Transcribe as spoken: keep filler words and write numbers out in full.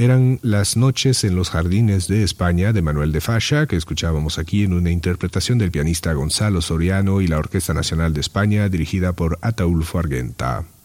eran Las noches en los jardines de España de Manuel de Falla, que escuchábamos aquí en una interpretación del pianista Gonzalo Soriano y la Orquesta Nacional de España dirigida por Ataúlfo Argenta.